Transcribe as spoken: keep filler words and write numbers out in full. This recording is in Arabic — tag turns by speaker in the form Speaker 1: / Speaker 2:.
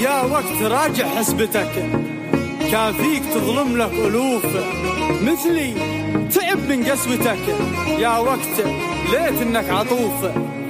Speaker 1: يا وقت راجع حسبتك، كان فيك تظلم لك ألوف مثلي تعب من قسوتك. يا وقت ليت إنك عطوف،